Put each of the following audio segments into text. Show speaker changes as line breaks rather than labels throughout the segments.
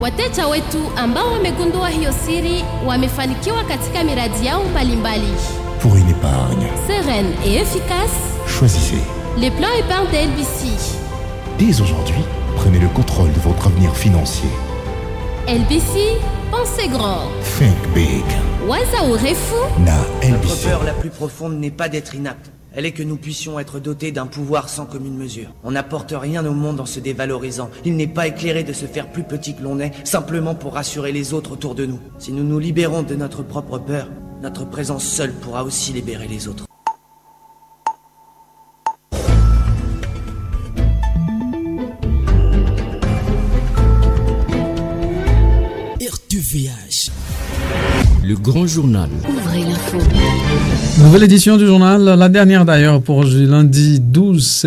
Wateja wetu ambao wamegundua hiyo siri wamefanikiwa katika miradi yao mbalimbali.
Pour une épargne
sereine et efficace,
choisissez
les plans épargne de LBC.
Dès aujourd'hui, prenez le contrôle de votre avenir financier.
LBC, pensez grand.
Think big.
Waza urefu.
Na LBC.
Notre peur la plus profonde n'est pas d'être inapte. Elle est que nous puissions être dotés d'un pouvoir sans commune mesure. On n'apporte rien au monde en se dévalorisant. Il n'est pas éclairé de se faire plus petit que l'on est, simplement pour rassurer les autres autour de nous. Si nous nous libérons de notre propre peur, notre présence seule pourra aussi libérer les autres.
RTVH, le grand journal.
Ouvrez l'info.
Nouvelle édition du journal, la dernière d'ailleurs pour lundi 12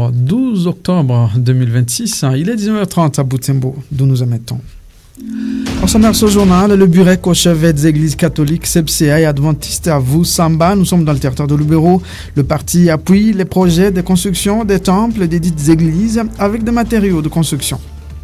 octobre 2026. Il est 19h30 à Butembo, d'où nous émettons. Au sommaire de ce journal, le Burek au chevet des églises catholiques, CEPCA et adventistes à Vusamba. Nous sommes dans le territoire de Lubero. Le parti appuie les projets de construction des temples et des dites églises avec des matériaux de construction.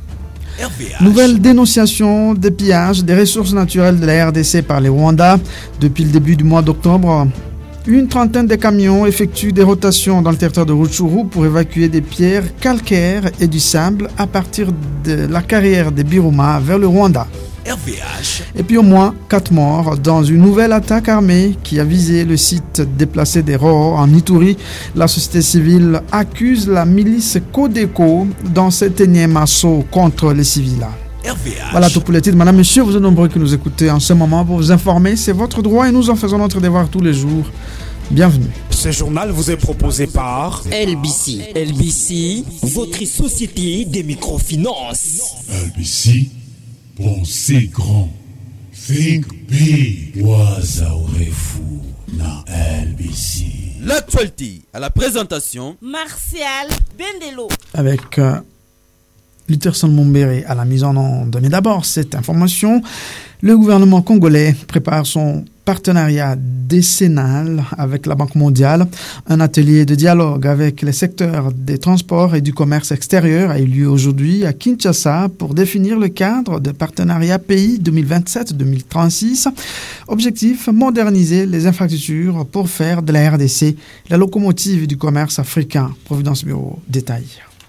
RVH.
Nouvelle dénonciation des pillages des ressources naturelles de la RDC par les Rwandais. Depuis le début du mois d'octobre, une trentaine de camions effectuent des rotations dans le territoire de Rutshuru pour évacuer des pierres calcaires et du sable à partir de la carrière des Biruma vers le Rwanda.
RVH.
Et puis au moins 4 morts dans une nouvelle attaque armée qui a visé le site déplacé des Roro en Ituri. La société civile accuse la milice Codeco dans cet énième assaut contre les civils.
RVH.
Voilà tout pour les titres. Madame, Monsieur, vous êtes nombreux qui nous écoutez en ce moment pour vous informer. C'est votre droit et nous en faisons notre devoir tous les jours. Bienvenue.
Ce journal vous est proposé par
LBC. LBC, votre société des microfinances.
LBC, pensez grand. Think big. Waza urefu na LBC.
L'actualité à la présentation.
Martial Bendelo.
Avec Lutherson Mumbere à la mise en onde. Mais d'abord, cette information, le gouvernement congolais prépare son partenariat décennal avec la Banque mondiale. Un atelier de dialogue avec les secteurs des transports et du commerce extérieur a eu lieu aujourd'hui à Kinshasa pour définir le cadre de partenariat pays 2027-2036. Objectif, moderniser les infrastructures pour faire de la RDC la locomotive du commerce africain. Providence Bureau, détail.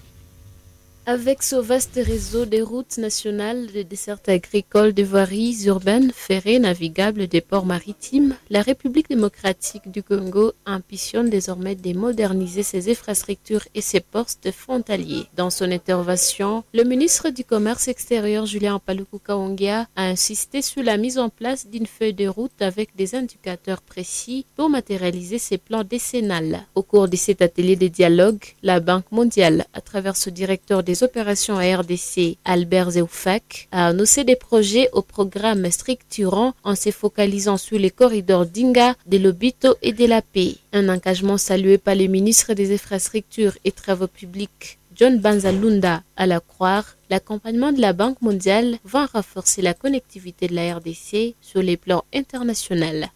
Avec ce vaste réseau de routes nationales, de dessertes agricoles, de voiries urbaines, ferrées, navigables, des ports maritimes, la République démocratique du Congo ambitionne désormais de moderniser ses infrastructures et ses postes frontaliers. Dans son intervention, le ministre du Commerce extérieur, Julien Paluku Kaongia, a insisté sur la mise en place d'une feuille de route avec des indicateurs précis pour matérialiser ces plans décennales. Au cours de cet atelier de dialogue, la Banque mondiale, à travers ce directeur des opérations à RDC, Albert Zeoufak, a annoncé des projets au programme structurant en se focalisant sur les corridors d'Inga, de Lobito et de la Paix. Un engagement salué par le ministre des Infrastructures et Travaux publics, John Banzalunda. À la croire, l'accompagnement de la Banque mondiale va renforcer la connectivité de la RDC sur les plans internationaux.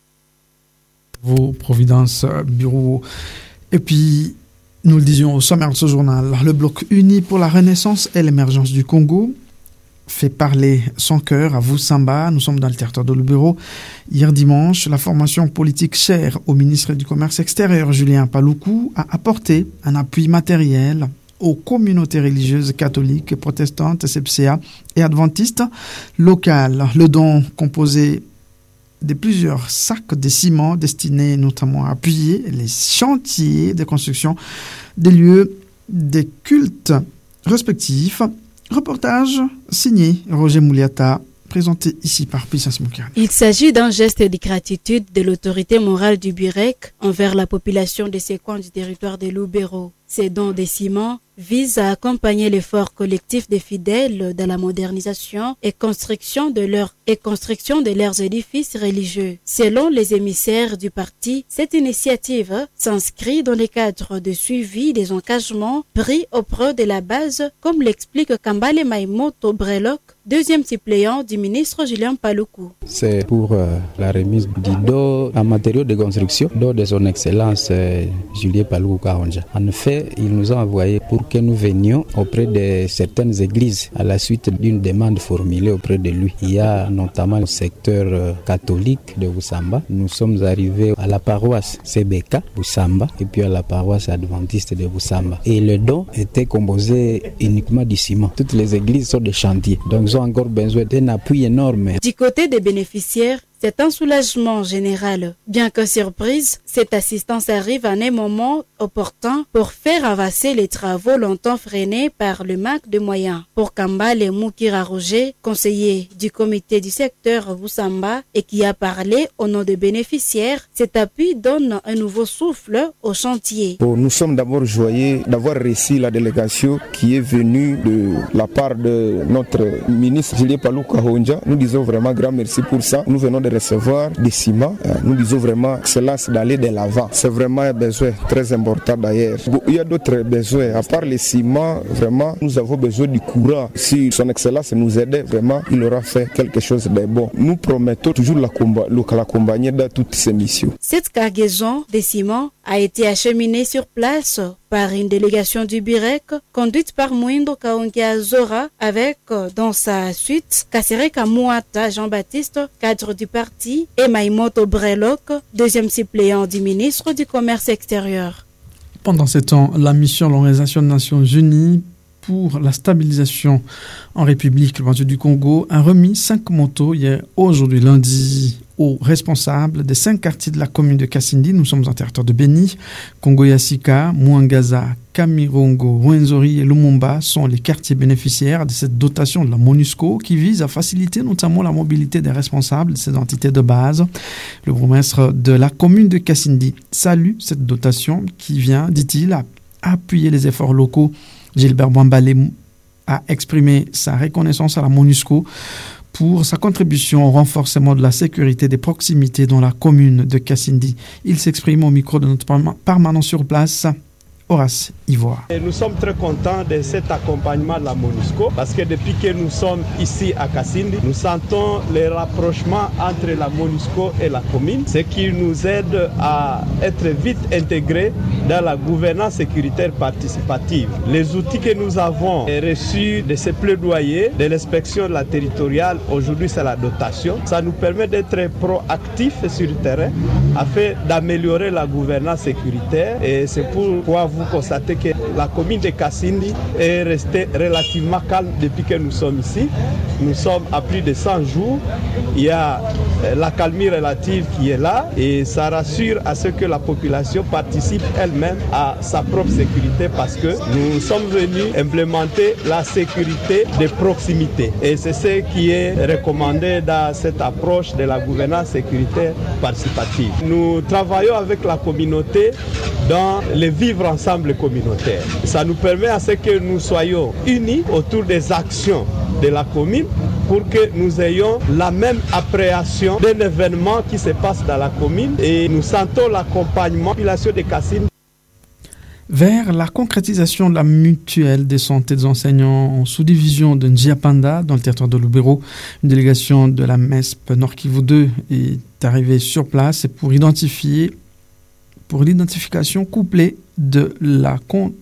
Vos Providence Bureau. Et puis, nous le disions au sommaire de ce journal, le bloc uni pour la renaissance et l'émergence du Congo fait parler son cœur à Vusamba. Nous sommes dans le territoire de Lubero. Hier dimanche, la formation politique chère au ministre du Commerce extérieur, Julien Paluku, a apporté un appui matériel aux communautés religieuses catholiques, protestantes, CEPCA et adventistes locales. Le don composé de plusieurs sacs de ciment destinés notamment à appuyer les chantiers de construction des lieux des cultes respectifs. Reportage signé Roger Mouliata, présenté ici par Puissance Moukirani.
Il s'agit d'un geste de gratitude de l'autorité morale du Burek envers la population de ces coins du territoire de Lubero. Ces dons de ciment visent à accompagner l'effort collectif des fidèles dans la modernisation et construction de leurs édifices religieux. Selon les émissaires du parti, cette initiative s'inscrit dans le cadre de suivi des engagements pris auprès de la base, comme l'explique Kambale Maimoto Brelok, deuxième suppléant du ministre Julien Paluku.
C'est pour la remise du dos en matériaux de construction, dos de son excellence Julien Paluku Kahonja. En effet, il nous a envoyé pour que nous venions auprès de certaines églises à la suite d'une demande formulée auprès de lui. Il y a notamment le secteur catholique de Boussamba. Nous sommes arrivés à la paroisse CBK Boussamba et puis à la paroisse adventiste de Boussamba. Et le don était composé uniquement du ciment. Toutes les églises sont des chantiers, donc ils ont encore besoin d'un appui énorme.
Du côté des bénéficiaires, c'est un soulagement général. Bien que surprise, cette assistance arrive à un moment opportun pour faire avancer les travaux longtemps freinés par le manque de moyens. Pour Kambale Moukira Roger, conseiller du comité du secteur Boussamba et qui a parlé au nom des bénéficiaires, cet appui donne un nouveau souffle au chantier.
Nous sommes d'abord joyeux d'avoir reçu la délégation qui est venue de la part de notre ministre Julien Paluku Kahonja. Nous disons vraiment grand merci pour ça. Nous venons de recevoir des ciments. Nous disons vraiment excellence d'aller de l'avant. C'est vraiment un besoin très important d'ailleurs. Il y a d'autres besoins. À part les ciments, vraiment, nous avons besoin du courant. Si son excellence nous aidait, vraiment, il aura fait quelque chose de bon. Nous promettons toujours l'accompagner dans toutes ces missions.
Cette cargaison de ciments a été acheminée sur place par une délégation du BIREC conduite par Mouindo Kaongia Zora avec dans sa suite Kasereka Mouata Jean-Baptiste, cadre du parti, et Maïmoto Brelok, deuxième suppléant du ministre du Commerce extérieur.
Pendant ce temps, la mission de l'Organisation des Nations Unies pour la stabilisation en République du Congo a remis 5 motos aujourd'hui lundi aux responsables des 5 quartiers de la commune de Kasindi. Nous sommes en territoire de Beni. Kongo-Yassika, Mouangaza, Kamirongo, Rwenzori et Lumumba sont les quartiers bénéficiaires de cette dotation de la MONUSCO qui vise à faciliter notamment la mobilité des responsables de ces entités de base. Le bourgmestre de la commune de Kasindi salue cette dotation qui vient, dit-il, à appuyer les efforts locaux. Gilbert Bouambale a exprimé sa reconnaissance à la MONUSCO pour sa contribution au renforcement de la sécurité des proximités dans la commune de Kasindi. Il s'exprime au micro de notre permanent sur place, Horace Ivoire.
Nous sommes très contents de cet accompagnement de la MONUSCO parce que depuis que nous sommes ici à Kasindi, nous sentons les rapprochements entre la MONUSCO et la commune, ce qui nous aide à être vite intégrés dans la gouvernance sécuritaire participative. Les outils que nous avons reçus de ces plaidoyers de l'inspection de la territoriale, aujourd'hui c'est la dotation. Ça nous permet d'être proactifs sur le terrain afin d'améliorer la gouvernance sécuritaire et c'est pourquoi vous constatez que la commune de Kasindi est restée relativement calme depuis que nous sommes ici. Nous sommes à plus de 100 jours. Il y a la calmie relative qui est là et ça rassure à ce que la population participe elle-même à sa propre sécurité parce que nous sommes venus implémenter la sécurité de proximité. Et c'est ce qui est recommandé dans cette approche de la gouvernance sécuritaire participative. Nous travaillons avec la communauté dans le vivre ensemble communautaire. Ça nous permet à ce que nous soyons unis autour des actions de la commune pour que nous ayons la même appréhension d'un événement qui se passe dans la commune et nous sentons l'accompagnement de la population de Kasindi.
Vers la concrétisation de la mutuelle de santé des enseignants en sous-division de Njiapanda dans le territoire de Lubero, une délégation de la MESP Nord Kivu 2 est arrivée sur place pour l'identification couplée de la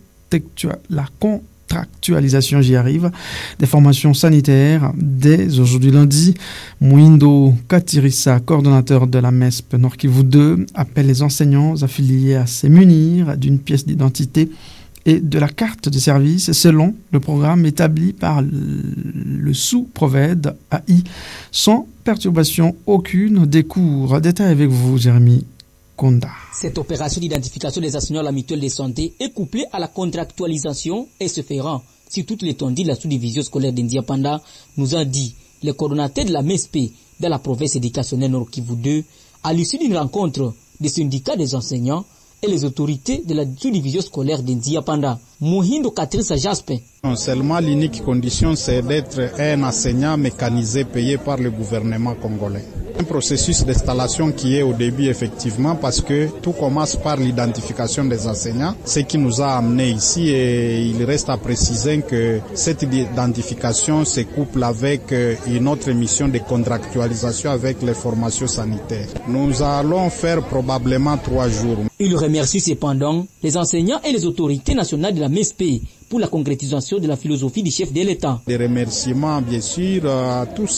contractualisation, j'y arrive, des formations sanitaires. Dès aujourd'hui lundi, Mouindo Katirissa, coordonnateur de la MESP Nord Kivu 2, appelle les enseignants affiliés à se munir d'une pièce d'identité et de la carte de service selon le programme établi par le sous-Proved AI, sans perturbation aucune des cours. Détail avec vous, Jérémy Konda.
Cette opération d'identification des enseignants à la mutuelle de santé est couplée à la contractualisation et se fera sur toute l'étendue de la sous-division scolaire d'Ndiapanda, nous a dit le coordonnateur de la MESP de la province éducationnelle Nord Kivu 2 à l'issue d'une rencontre des syndicats des enseignants et les autorités de la sous-division scolaire d'Ndiapanda. Mohindo Katrissa Jaspe.
Non seulement l'unique condition c'est d'être un enseignant mécanisé payé par le gouvernement congolais. Un processus d'installation qui est au début effectivement parce que tout commence par l'identification des enseignants, ce qui nous a amené ici, et il reste à préciser que cette identification se couple avec une autre mission de contractualisation avec les formations sanitaires. Nous allons faire probablement 3 jours.
Il remercie cependant les enseignants et les autorités nationales de la MESP pour la concrétisation de la philosophie du chef de l'État.
Des remerciements bien sûr à tous